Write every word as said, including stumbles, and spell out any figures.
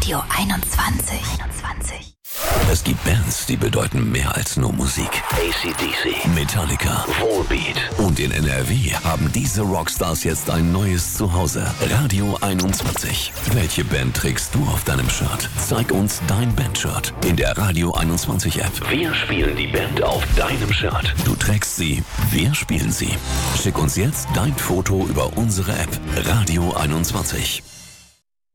Radio einundzwanzig. einundzwanzig. Es gibt Bands, die bedeuten mehr als nur Musik. A C D C, Metallica, Volbeat. Und in N R W haben diese Rockstars jetzt ein neues Zuhause. Radio einundzwanzig. Welche Band trägst du auf deinem Shirt? Zeig uns dein Bandshirt in der Radio einundzwanzig App. Wir spielen die Band auf deinem Shirt. Du trägst sie, wir spielen sie. Schick uns jetzt dein Foto über unsere App. Radio einundzwanzig.